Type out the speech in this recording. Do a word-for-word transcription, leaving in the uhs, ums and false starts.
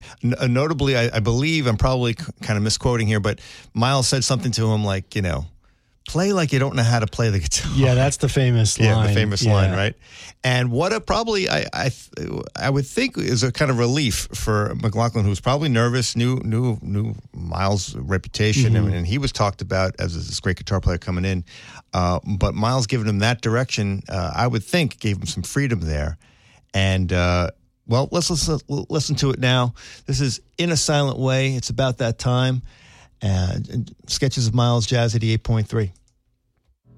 N- uh, notably, I, I believe, I'm probably c- kind of misquoting here, but Miles said something to him like, you know, play like you don't know how to play the guitar. Yeah, that's the famous line. Yeah, the famous yeah. line, right? And what a probably, I, I I would think is a kind of relief for McLaughlin, who was probably nervous, knew knew knew Miles' reputation, mm-hmm. and, and he was talked about as this great guitar player coming in. Uh, but Miles giving him that direction, uh, I would think, gave him some freedom there. And, uh, well, let's listen, listen to it now. This is In a Silent Way. It's about that time. Uh, Sketches of Miles, Jazz eighty-eight point three.